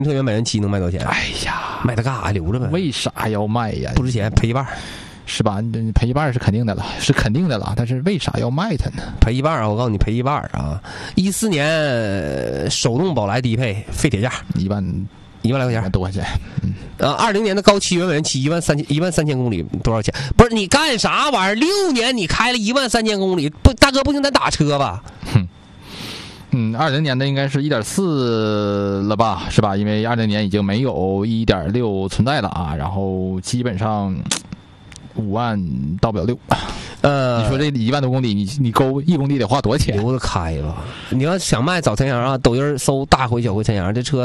车原版原漆能卖多少钱？ 哎呀， 卖它干啥？留着呗。 为啥要卖呀？ 不值钱，赔一半。 是吧？赔一半是肯定的了，但是为啥要卖它呢？ 赔一半啊！我告诉你，赔一半啊！14年手动宝来低配废铁价 1万来块钱， 多块钱。 20年的高7原版原漆13000公里多少钱？不是你干啥玩意儿？6年你开了13000公里，不，大哥不行，咱打车吧。 20年的应该是1.4了吧，是吧？因为20年已经没有1.6存在了啊，然后基本上5万到不了6。你说这1万多公里，你勾1公里得花多少钱？ 留着开吧。你要想卖找陈阳啊，抖音搜大回小回陈阳，这车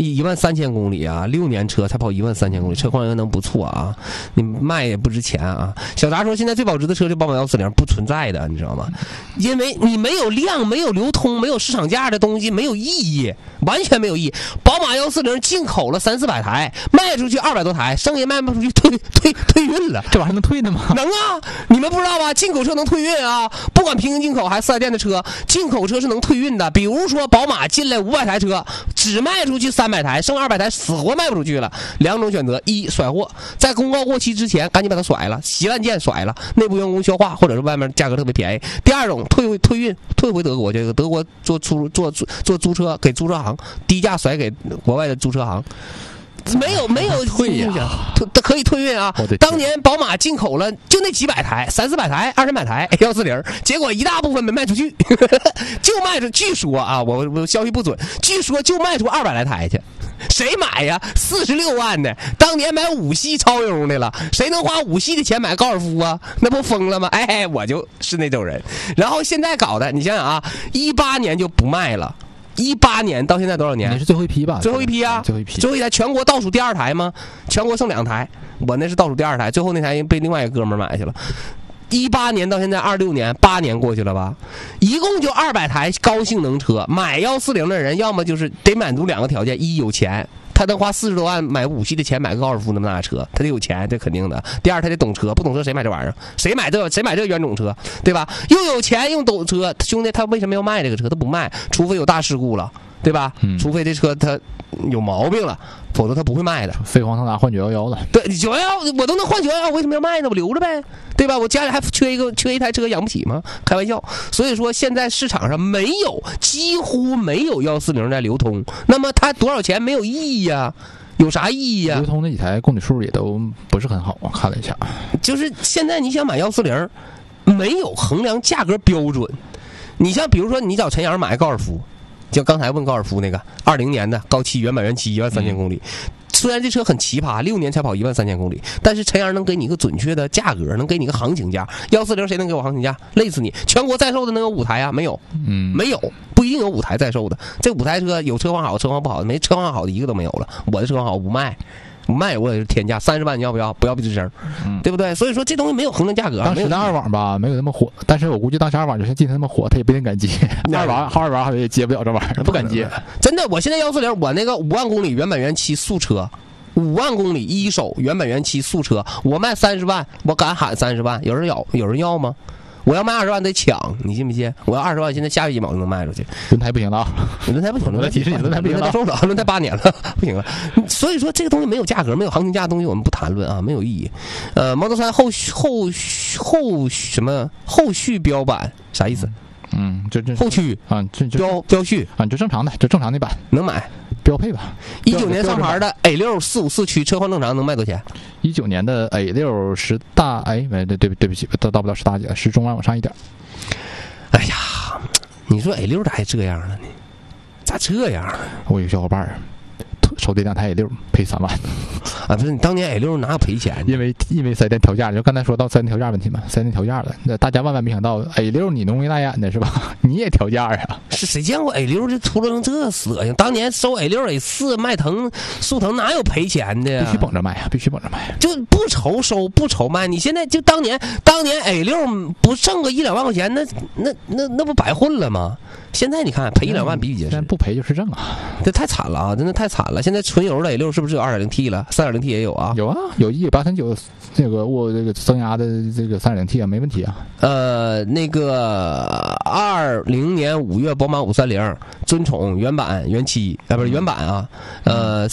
13000公里啊，6年车才跑13000公里，车况也能不错啊。你卖也不值钱啊。小达说现在最保值的车就宝马140不存在的，你知道吗？因为你没有量，没有流通，没有市场价的东西，没有意义，完全没有意义。宝马140进口了300-400台，卖出去200多台，剩下卖不出去退运了。 这玩意儿能退的吗？ 能啊，你们不知道吗？进口车能退运啊，不管平行进口还是4S店的车，进口车是能退运的。比如说宝马进来500台车，只卖出去300台，剩200台死活卖不出去了。2种选择：一甩货，在公告过期之前赶紧把它甩了，洗烂件甩了，内部员工消化，或者是外面价格特别便宜。第二种退运，退回德国去，德国做租车，给租车行低价甩给国外的租车行。没有退呀， 可以退运啊！当年宝马进口了就那几百台，300-400台，200-300台140，结果一大部分没卖出去，就卖出，据说啊，我消息不准，据说就卖出200来台去。谁买呀？46万的，当年买5系超优的了，谁能花5系的钱买高尔夫啊？那不疯了吗？哎，我就是那种人。然后现在搞的，你想想啊，18年就不卖了。18年到现在多少年？ 你是最后一批吧？ 最后一批啊！最后一台，全国倒数第2台吗？全国剩2台，我那是倒数第2台，最后那台被另外一个哥们儿买去了。18年到现在26年，8年过去了吧？一共就200台高性能车，买140的人，要么就是得满足2个条件：一有钱，他能花40多万买5系的钱买个高尔夫那么大的车，他得有钱，这肯定的。第二，他得懂车，不懂车谁买这玩意儿？谁买这原种车，对吧？又有钱又懂车，兄弟，他为什么要卖这个车？他不卖，除非有大事故了，对吧？除非这车他有毛病了，否则他不会卖的。 飞黄腾达换911了， 对，911我都能换911，为什么要卖呢？我留着呗，对吧？我家里还缺一台车，养不起吗？开玩笑。所以说现在市场上几乎没有140在流通，那么它多少钱没有意义呀？有啥意义呀？ 流通那几台公里数也都不是很好，我看了一下， 就是现在你想买140，没有衡量价格标准。你像比如说你找陈阳买高尔夫，就刚才问高尔夫那个20年的高7原版原漆13000公里。虽然这车很奇葩，6年才跑13000公里，但是陈阳能给你一个准确的价格，能给你一个行情价。140谁能给我行情价？累死你！全国在售的能有5台啊？没有，没有，不一定有5台在售的。这5台车有车况好，车况不好的，没车况好的一个都没有了。我的车况好，我不卖。我也是天价30万，你要不要？不要不吱声，对不对？所以说这东西没有衡量价格。 当时的2网吧没有那么火，但是我估计当时2网就像今天那么火，他也不一定敢接。2网好像也接不了这玩意儿，不敢接。 真的，我现在140，我那个5万公里原版原漆素车，5万公里一手原版原漆素车，我卖30万，我敢喊30万，有人要吗？我要卖20万得抢，你信不信？我要20万，现在下一秒就能卖出去。 轮胎不行了啊！ 轮胎不行了， 轮胎提示你，轮胎不行了， 收了，轮胎8年了，不行了。所以说这个东西没有价格，没有行情价的东西我们不谈论啊，没有意义。Model 3后续标版啥意思？ 这后驱啊，这标续啊，就正常的，就正常那版能买。 标配吧。 19年上牌的 A6 454驱车况正常能卖多少钱 ？19年的 A6 10大，对不起，到不了10大几了，10中往上一点。 哎呀，你说 A6 咋还这样了呢？咋这样？ 我有小伙伴手这2台 A6 赔3万啊！不是，你当年 A6 哪有赔钱？ 因为4S店调价，就刚才说到4S店调价问题嘛，4S店调价了，那大家万万没想到 A6 你浓眉大眼的是吧？你也调价呀？ 是谁见过 A6 就秃噜成这死恶性？当年收 A6、A4 迈腾、速腾哪有赔钱的呀？ 必须绷着卖啊！必须绷着卖， 就不愁收不愁卖。你现在就当年 A6 不挣个1-2万块钱，那不白混了吗？现在你看赔1-2万比比皆是， 不赔就是挣啊！ 这太惨了啊！真的太惨了。现在现在纯油的 A6是不是有 2.0T 了？ 3.0T 也有啊？ 有啊，有1.839这个这个增压的这个 3.0T 啊，没问题啊。 那个20年5月宝马530尊宠原版原漆不是原版啊，